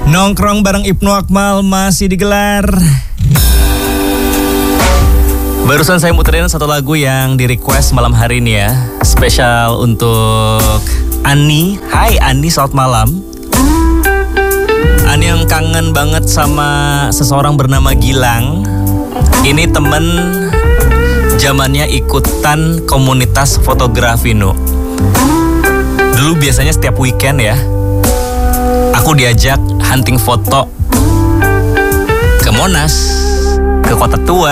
Nongkrong bareng Ibnu Akmal masih digelar. Barusan saya muterin satu lagu yang di request malam hari ini ya. Spesial untuk Ani. Hai Ani, selamat malam. Ani yang kangen banget sama seseorang bernama Gilang. Ini temen zamannya ikutan komunitas fotografi no. Dulu biasanya setiap weekend ya, aku diajak hunting foto ke Monas, ke Kota Tua,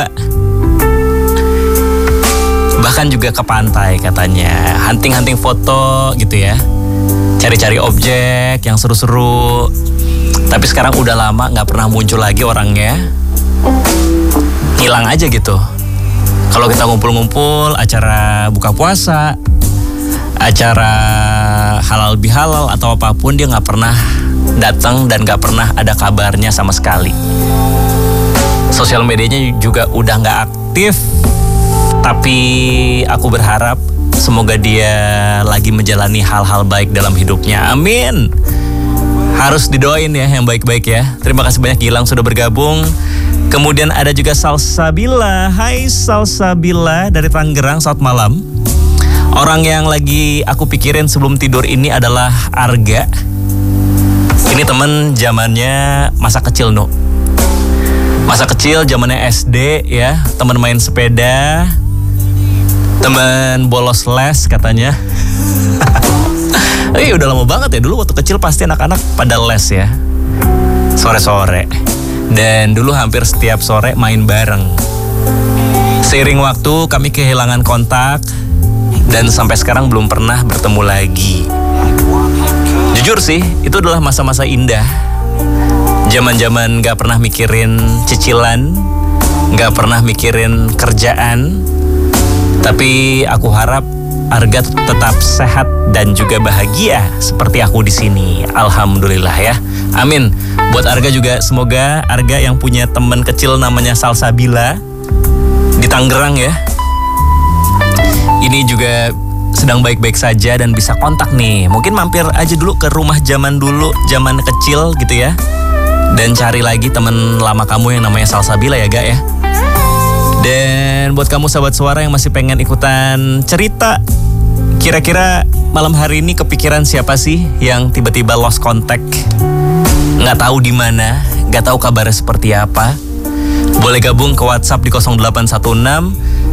bahkan juga ke pantai katanya. Hunting foto gitu ya, cari-cari objek yang seru-seru. Tapi sekarang udah lama gak pernah muncul lagi orangnya. Hilang aja gitu. Kalau kita ngumpul-ngumpul, acara buka puasa, acara halal bihalal atau apapun, dia gak pernah datang dan gak pernah ada kabarnya sama sekali. Sosial medianya juga udah gak aktif. Tapi aku berharap semoga dia lagi menjalani hal-hal baik dalam hidupnya. Amin. Harus didoain ya yang baik-baik ya. Terima kasih banyak Gilang sudah bergabung. Kemudian ada juga Salsabila. Hai Salsabila dari Tangerang, selamat malam. Orang yang lagi aku pikirin sebelum tidur ini adalah Arga. Ini temen zamannya masa kecil no. Masa kecil zamannya SD ya, teman main sepeda, teman bolos les katanya. Udah lama banget ya, dulu waktu kecil pasti anak-anak pada les ya, sore-sore. Dan dulu hampir setiap sore main bareng. Seiring waktu kami kehilangan kontak dan sampai sekarang belum pernah bertemu lagi. Jujur sih, itu adalah masa-masa indah. Zaman-zaman gak pernah mikirin cicilan, gak pernah mikirin kerjaan. Tapi aku harap Arga tetap sehat dan juga bahagia seperti aku di sini. Alhamdulillah ya. Amin. Buat Arga juga, semoga Arga yang punya teman kecil namanya Salsabila di Tangerang ya, ini juga sedang baik-baik saja dan bisa kontak nih. Mungkin mampir aja dulu ke rumah zaman dulu, zaman kecil gitu ya. Dan cari lagi teman lama kamu yang namanya Salsabila ya Ga ya. Dan buat kamu sahabat suara yang masih pengen ikutan cerita, kira-kira malam hari ini kepikiran siapa sih yang tiba-tiba lost contact, nggak tahu di mana, nggak tahu kabarnya seperti apa? Boleh gabung ke WhatsApp di 0816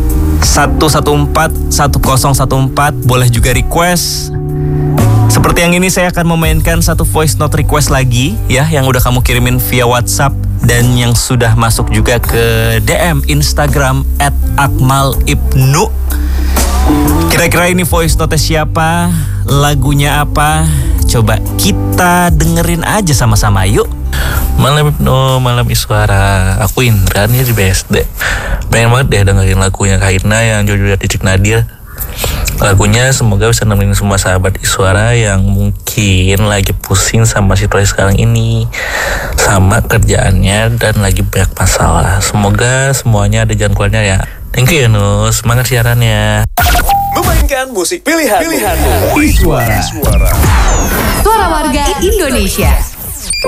114 1014. Boleh juga request. Seperti yang ini saya akan memainkan satu voice note request lagi ya, yang udah kamu kirimin via WhatsApp dan yang sudah masuk juga ke DM Instagram @akmalibnu. Kira-kira ini voice note siapa? Lagunya apa? Coba kita dengerin aja sama-sama yuk. Malam Ibnu, malam Iswara. Aku Indra nih di BSD. Pengen banget deh dengerin lagunya Kak Irna yang judulnya Titik Nadir. Lagunya semoga bisa nemenin semua sahabat Iswara yang mungkin lagi pusing sama situasi sekarang ini, sama kerjaannya dan lagi banyak masalah. Semoga semuanya ada jalan keluarnya ya. Thank you Nus, semangat siarannya. Memainkan musik pilihan Iswara. Suara warga Indonesia.